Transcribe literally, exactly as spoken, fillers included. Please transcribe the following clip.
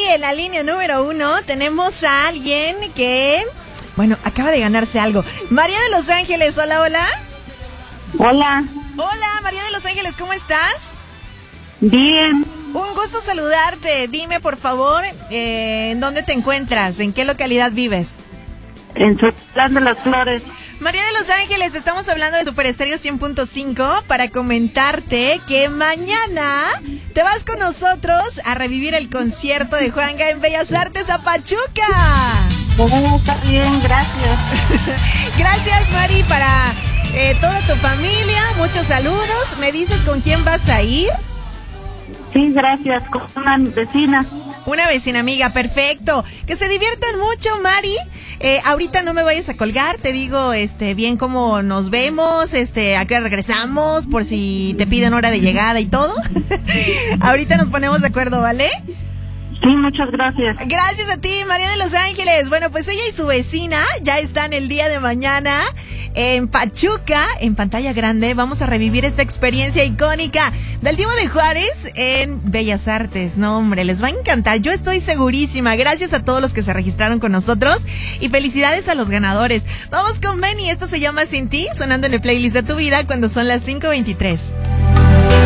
en la línea número uno tenemos a alguien que, bueno, acaba de ganarse algo. María de Los Ángeles, hola, hola. Hola. Hola, María de Los Ángeles, ¿cómo estás? Bien. Un gusto saludarte. Dime, por favor, eh, ¿en dónde te encuentras? ¿En qué localidad vives? En Plan de las Flores. María de Los Ángeles, estamos hablando de Super Estéreo cien punto cinco para comentarte que mañana te vas con nosotros a revivir el concierto de Juanga en Bellas Artes a Pachuca. Oh, está bien, gracias. Gracias, Mari, para eh, toda tu familia. Muchos saludos. ¿Me dices con quién vas a ir? Sí, gracias, con una vecina. Una vecina amiga, perfecto. Que se diviertan mucho, Mari. Eh, ahorita no me vayas a colgar, te digo este bien cómo nos vemos, este a qué hora regresamos, por si te piden hora de llegada y todo. Ahorita nos ponemos de acuerdo, ¿vale? Sí, muchas gracias. Gracias a ti, María de Los Ángeles. Bueno, pues ella y su vecina ya están el día de mañana en Pachuca, en pantalla grande. Vamos a revivir esta experiencia icónica del Divo de Juárez en Bellas Artes. No, hombre, les va a encantar. Yo estoy segurísima. Gracias a todos los que se registraron con nosotros y felicidades a los ganadores. Vamos con Benny. Esto se llama Sin Ti, sonando en el playlist de tu vida cuando son las cinco veintitrés.